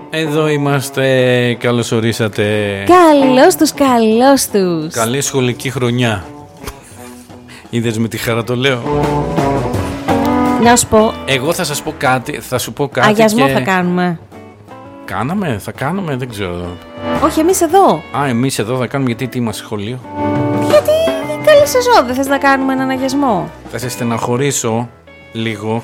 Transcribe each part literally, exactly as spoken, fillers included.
Εδώ είμαστε, καλώς ορίσατε. Καλώς τους, καλώς τους. Καλή σχολική χρονιά. Είδες με τη χαρά το λέω. Να σου πω. Εγώ θα σας πω κάτι, θα σου πω κάτι. Αγιασμό και... θα κάνουμε. Κάναμε, θα κάνουμε, δεν ξέρω. Όχι, εμείς εδώ. Α, εμείς εδώ θα κάνουμε, γιατί τι είμαστε σχολείο. Γιατί καλή σεζόν, δεν θες να κάνουμε έναν αγιασμό. Θα σε στεναχωρήσω λίγο.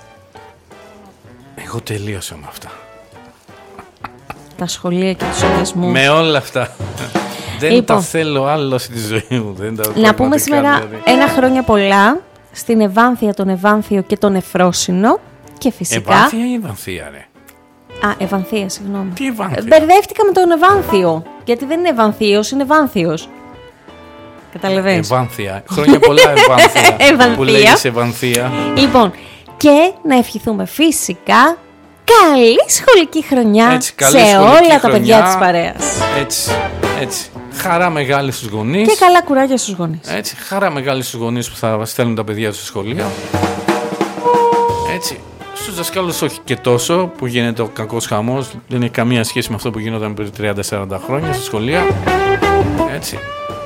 Εγώ τελείωσα με αυτά. Τα σχολεία και τους αγιασμούς. Με όλα αυτά. Δεν Λοιπόν, τα θέλω άλλο στη ζωή μου. Δεν τα να πούμε σήμερα δηλαδή ένα χρόνια πολλά στην Ευάνθια, τον Ευάνθιο και τον Εφρόσινο. Και φυσικά. Ευάνθια ή Ευανθία, ρε. Α, Ευανθία, συγγνώμη. Τι Ευάνθια. Μπερδεύτηκα με τον Ευάνθιο. Γιατί δεν είναι Ευανθίος, είναι Ευάνθιος. Καταλαβαίνεις. Ευάνθια. Χρόνια πολλά, Ευάνθια. Ευανθία. Που λέγεις Ευανθία. Λοιπόν, και να ευχηθούμε φυσικά καλή σχολική χρονιά. Έτσι, καλή σε σχολική όλα χρονιά, τα παιδιά της παρέας. Έτσι, έτσι. Χαρά μεγάλη στους γονείς. Και καλά κουράγια στους γονείς. Έτσι, χαρά μεγάλη στους γονείς που θα στέλνουν τα παιδιά τους στο σχολείο. Έτσι. Στους δασκάλους όχι και τόσο, που γίνεται ο κακός χαμός. Δεν έχει καμία σχέση με αυτό που γινόταν πριν τριάντα σαράντα χρόνια στα σχολεία. Έτσι.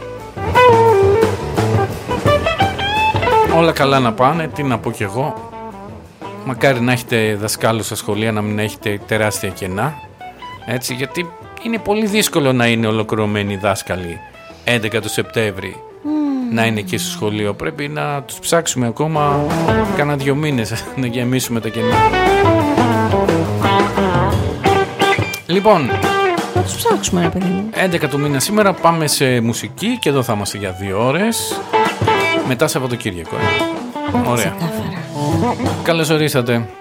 Όλα καλά να πάνε, τι να πω κι εγώ. Μακάρι να έχετε δασκάλους στα σχολεία, να μην έχετε τεράστια κενά. Έτσι, γιατί είναι πολύ δύσκολο να είναι ολοκληρωμένοι δάσκαλοι έντεκα του Σεπτέμβρη mm. να είναι εκεί στο σχολείο. Πρέπει να τους ψάξουμε ακόμα κάνα δυο μήνες να γεμίσουμε τα κενά. Λοιπόν, να τους ψάξουμε, ρε παιδί μου. έντεκα του μήνα σήμερα πάμε σε μουσική και εδώ θα είμαστε για δύο ώρες. Μετά Σαββατοκύριακο. Ε. Ωραία. Καλώς ορίσατε.